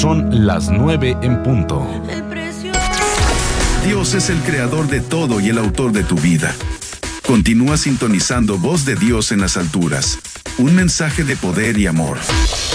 Son las 9 en punto. Dios es el creador de todo y el autor de tu vida. Continúa sintonizando Voz de Dios en las alturas. Un mensaje de poder y amor.